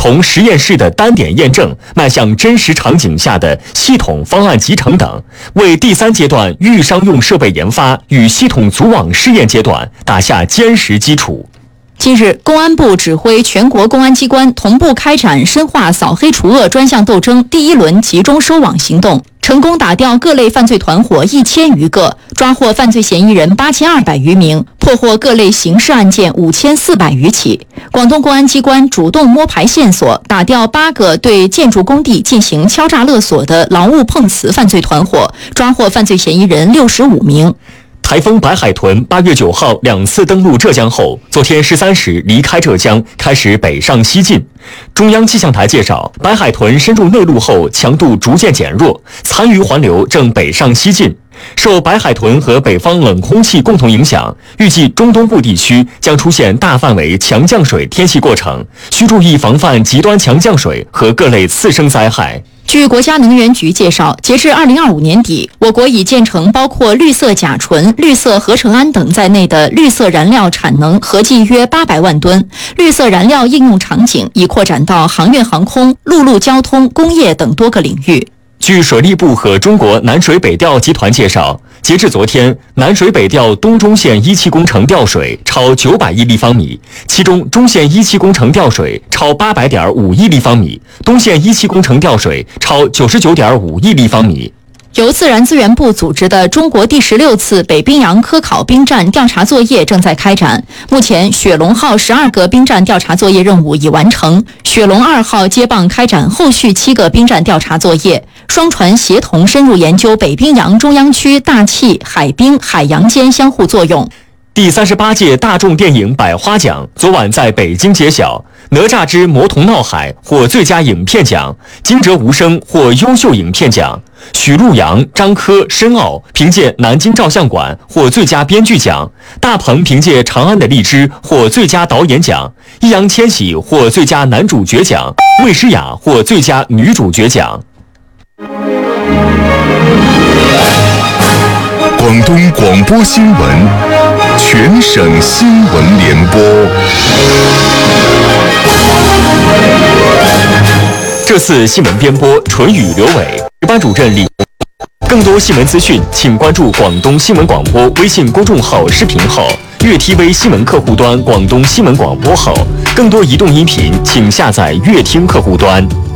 从实验室的单点验证迈向真实场景下的系统方案集成等，为第3阶段预商用设备研发与系统组网试验阶段打下坚实基础。 近日，公安部指挥全国公安机关同步开展深化扫黑除恶专项斗争第1轮集中收网行动，成功打掉各类犯罪团伙1000余个，抓获犯罪嫌疑人8200余名，破获各类刑事案件5400余起。广东公安机关主动摸排线索，打掉8个对建筑工地进行敲诈勒索的劳务碰瓷犯罪团伙，抓获犯罪嫌疑人65名。 台风白海豚8月9号2次登陆浙江后，昨天13时离开浙江，开始北上西进。中央气象台介绍，白海豚深入内陆后强度逐渐减弱，残余环流正北上西进。受白海豚和北方冷空气共同影响，预计中东部地区将出现大范围强降水天气过程，需注意防范极端强降水和各类次生灾害。 据国家能源局介绍，截至2025年底，我国已建成包括绿色甲醇、绿色合成氨等在内的绿色燃料产能合计约800万吨，绿色燃料应用场景已扩展到航运航空、陆路交通、工业等多个领域。 据水利部和中国南水北调集团介绍，截至昨天，南水北调东中线1期工程调水超900亿立方米，其中中线1期工程调水超800.5亿立方米，东线1期工程调水超99.5亿立方米。 由自然资源部组织的中国第16次北冰洋科考冰站调查作业正在开展。目前，雪龙号12个冰站调查作业任务已完成，雪龙2号接棒开展后续7个冰站调查作业，双船协同深入研究北冰洋中央区大气、海冰、海洋间相互作用。 第38届大众电影百花奖昨晚在北京揭晓，《哪吒之魔童闹海》获最佳影片奖，《惊蛰无声》获优秀影片奖，许陆阳、张科、申奥凭借《南京照相馆》获最佳编剧奖，大鹏凭借《长安的荔枝》获最佳导演奖，易烊千玺获最佳男主角奖，魏诗雅获最佳女主角奖。 广东广播新闻，全省新闻联播。 这次新闻编播纯语刘伟，值班主任李。更多新闻资讯，请关注广东新闻广播微信公众号视频号、粤 TV 新闻客户端广东新闻广播号。更多移动音频，请下载粤听客户端。